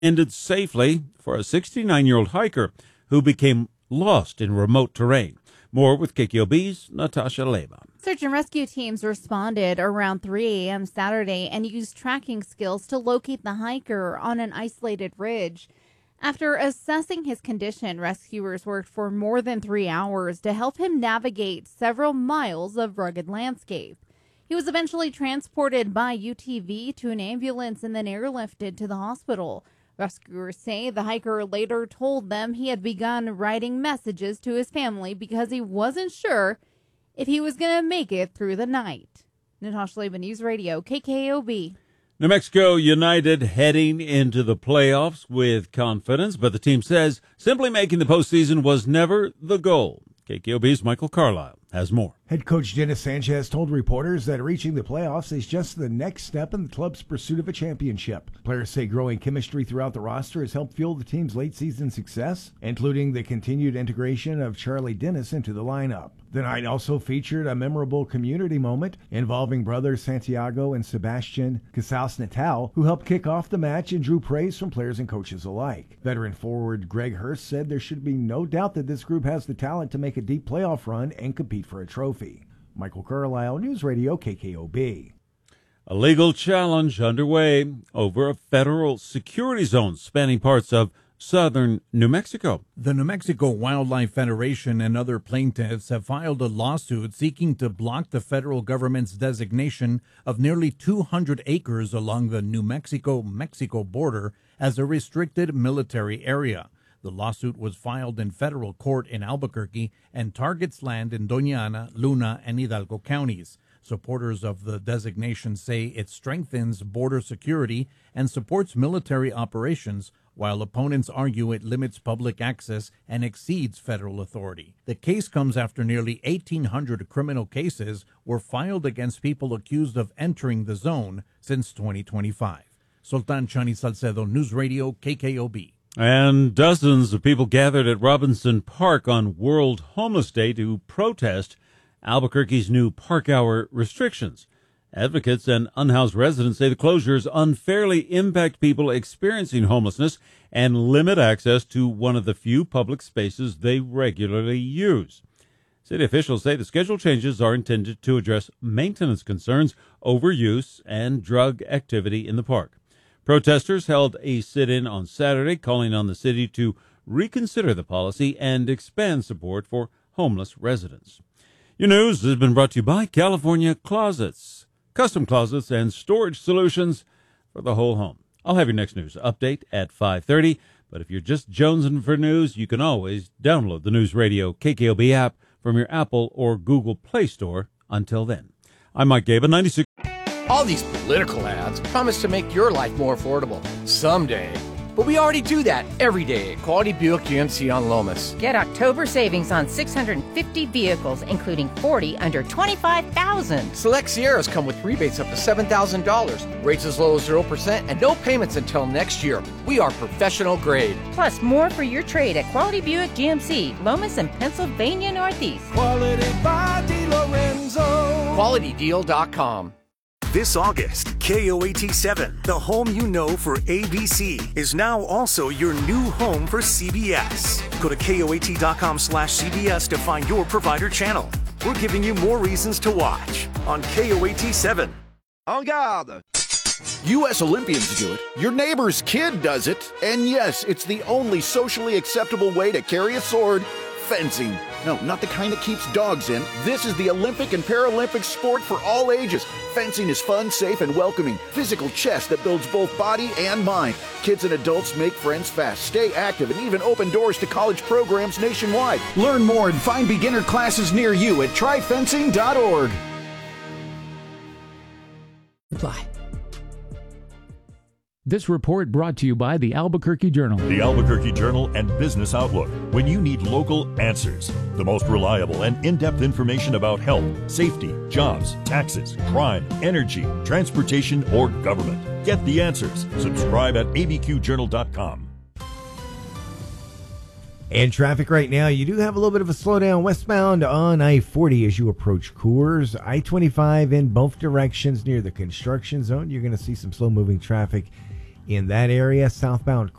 ended safely for a 69-year-old hiker who became lost in remote terrain. More with KKOB's Natasha Leba. Search and rescue teams responded around 3 a.m. Saturday and used tracking skills to locate the hiker on an isolated ridge. After assessing his condition, rescuers worked for more than 3 hours to help him navigate several miles of rugged landscape. He was eventually transported by UTV to an ambulance and then airlifted to the hospital. Rescuers say the hiker later told them he had begun writing messages to his family because he wasn't sure if he was going to make it through the night. Natasha Leba, News Radio, KKOB. New Mexico United heading into the playoffs with confidence, but the team says simply making the postseason was never the goal. KKOB's Michael Carlisle has more. Head coach Dennis Sanchez told reporters that reaching the playoffs is just the next step in the club's pursuit of a championship. Players say growing chemistry throughout the roster has helped fuel the team's late-season success, including the continued integration of Charlie Dennis into the lineup. The night also featured a memorable community moment involving brothers Santiago and Sebastian Casals Natal, who helped kick off the match and drew praise from players and coaches alike. Veteran forward Greg Hurst said there should be no doubt that this group has the talent to make a deep playoff run and compete for a trophy. Michael Carlisle, News Radio, KKOB. A legal challenge underway over a federal security zone spanning parts of southern New Mexico. The New Mexico Wildlife Federation and other plaintiffs have filed a lawsuit seeking to block the federal government's designation of nearly 200 acres along the New Mexico-Mexico border as a restricted military area. The lawsuit was filed in federal court in Albuquerque and targets land in Doña Ana, Luna, and Hidalgo counties. Supporters of the designation say it strengthens border security and supports military operations, while opponents argue it limits public access and exceeds federal authority. The case comes after nearly 1,800 criminal cases were filed against people accused of entering the zone since 2025. Sultan Chani Salcedo, News Radio, KKOB. And dozens of people gathered at Robinson Park on World Homeless Day to protest Albuquerque's new park hour restrictions. Advocates and unhoused residents say the closures unfairly impact people experiencing homelessness and limit access to one of the few public spaces they regularly use. City officials say the schedule changes are intended to address maintenance concerns, overuse, and drug activity in the park. Protesters held a sit-in on Saturday, calling on the city to reconsider the policy and expand support for homeless residents. Your news has been brought to you by California Closets, custom closets and storage solutions for the whole home. I'll have your next news update at 5:30, but if you're just jonesing for news, you can always download the News Radio KKOB app from your Apple or Google Play Store. Until then, I'm Mike Gaba, 96. All these political ads promise to make your life more affordable someday. But we already do that every day at Quality Buick GMC on Lomas. Get October savings on 650 vehicles, including 40 under $25,000. Select Sierras come with rebates up to $7,000, rates as low as 0%, and no payments until next year. We are professional grade. Plus, more for your trade at Quality Buick GMC, Lomas and Pennsylvania Northeast. Quality by DiLorenzo. QualityDeal.com. This August, KOAT7, the home you know for ABC, is now also your new home for CBS. Go to KOAT.com/CBS to find your provider channel. We're giving you more reasons to watch on KOAT7. En garde! U.S. Olympians do it. Your neighbor's kid does it. And yes, it's the only socially acceptable way to carry a sword. Fencing. No, not the kind that keeps dogs in. This is the Olympic and Paralympic sport for all ages. Fencing is fun, safe, and welcoming. Physical chess that builds both body and mind. Kids and adults make friends fast, stay active, and even open doors to college programs nationwide. Learn more and find beginner classes near you at tryfencing.org. Apply. This report brought to you by the Albuquerque Journal. The Albuquerque Journal and Business Outlook. When you need local answers, the most reliable and in-depth information about health, safety, jobs, taxes, crime, energy, transportation, or government. Get the answers. Subscribe at abqjournal.com. And traffic right now, you do have a little bit of a slowdown westbound on I-40 as you approach Coors. I-25 in both directions near the construction zone. You're going to see some slow-moving traffic In that area, southbound